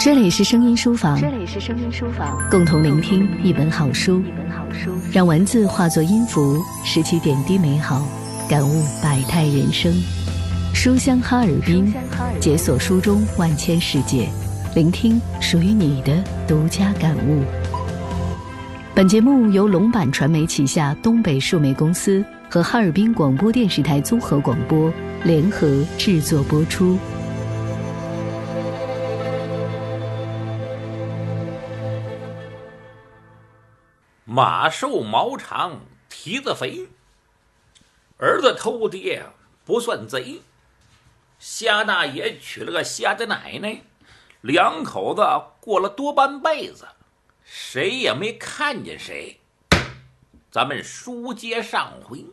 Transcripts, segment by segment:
这里是声音书房，共同聆听一本好书，让文字化作音符，拾起点滴美好，感悟百态人生。书香哈尔滨，解锁书中万千世界，聆听属于你的独家感悟。本节目由龙版传媒旗下东北数媒公司和哈尔滨广播电视台综合广播联合制作播出。 马瘦毛长蹄子肥，儿子偷爹不算贼。虾大爷娶了个虾的奶奶，两口子过了多半辈子，谁也没看见谁。咱们书接上回，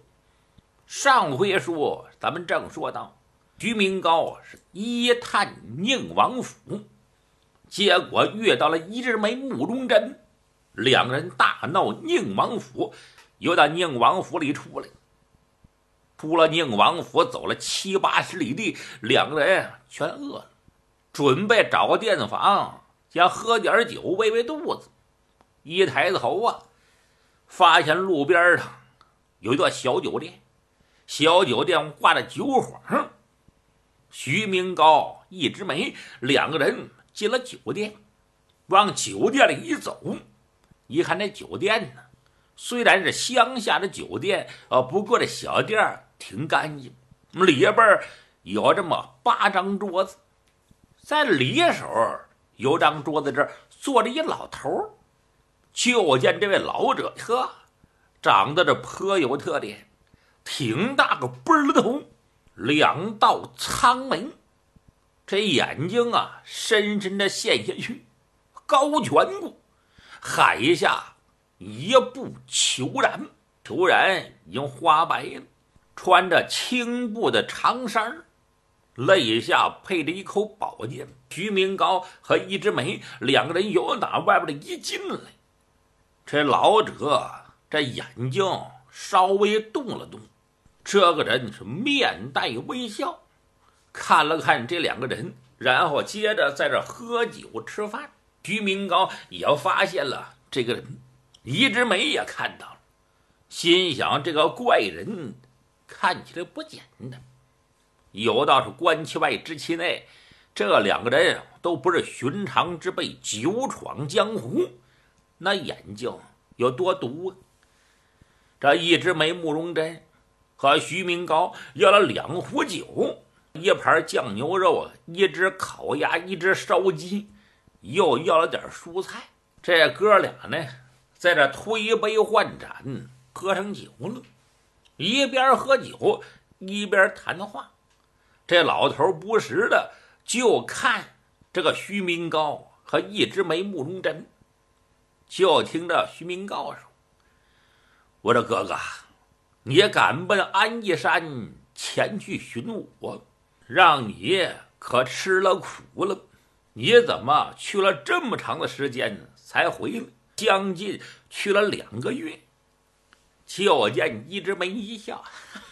说咱们正说到徐明高是一探宁王府，结果遇到了一枝梅慕容贞，两人大闹宁王府，又到宁王府里出来。出了宁王府，走了70-80里地，两个人全饿了，准备找个店房想喝点酒慰慰肚子。一抬头啊，发现路边上有一座小酒店，小酒店挂着酒幌。徐明高、一枝梅两个人进了酒店，往酒店里一走，一看这酒店呢，虽然是乡下的酒店不过这小店挺干净，里边有这么8张桌子，在里手有张桌子这儿坐着一老头，就见这位老者长得这颇有特点，挺大个背儿头，2道苍眉，这眼睛啊深深的陷下去，高颧骨，海下一步虬髯已经花白了，穿着青布的长衫，肋下配着一口宝剑。徐明高和一枝梅两个人由打外边的一进来，这老者这眼睛稍微动了动，这个人是面带微笑，看了看这两个人，然后接着在这喝酒吃饭。徐明高也发现了这个人，一枝梅也看到了，心想这个怪人看起来不简单，有道是观其外知其内，这两个人都不是寻常之辈，久闯江湖，那眼睛有多毒啊！这一枝梅慕容贞和徐明高要了2壶酒，一盘酱牛肉，一只烤鸭，一只烧鸡，又要了点蔬菜。这哥俩呢，在这推杯换盏，喝上酒了，一边喝酒一边谈话。这老头不时的就看这个徐明高和一枝梅慕容贞，就听着徐明高说：“我这哥哥，你敢奔安义山前去寻我，让你可吃了苦了。你怎么去了这么长的时间才回来？将近去了2个月。”就见一枝梅一笑：“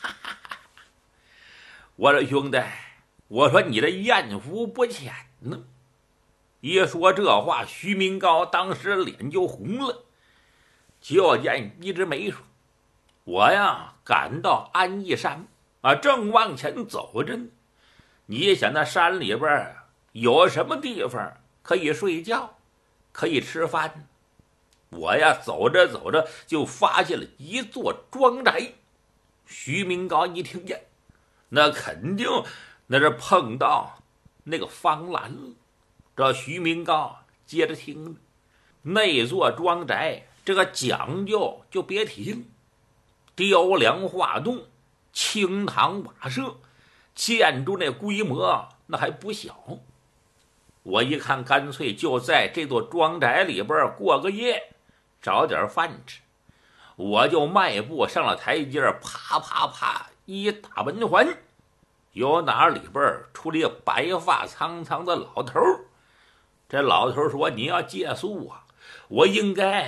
我说兄弟，我说你的艳福不浅呢。”一说这话，徐明高当时脸就红了。就见一枝梅说：“我呀赶到安义山正往前走着呢，你想那山里边有什么地方可以睡觉，可以吃饭？我呀走着走着就发现了一座庄宅。”徐明高一听见，那肯定那是碰到那个方兰了。这徐明高接着听着，那座庄宅这个讲究就别提了，雕梁画栋，青堂瓦舍，建筑那规模那还不小。我一看，干脆就在这座庄宅里边过个夜，找点饭吃。我就迈步上了台阶，啪啪啪一打门环，有哪里边出了一个白发苍苍的老头。这老头说：“你要借宿啊，我应该